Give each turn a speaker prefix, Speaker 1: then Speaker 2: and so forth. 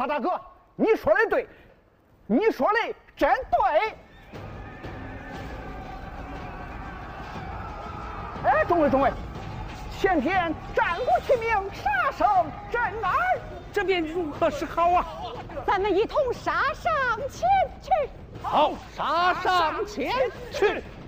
Speaker 1: 华大哥，你说的对，你说的真对。哎，众位，前天战鼓齐鸣，杀声震耳，
Speaker 2: 这便如何是好啊？
Speaker 3: 咱们一同杀上前去。
Speaker 1: 好，杀上前去。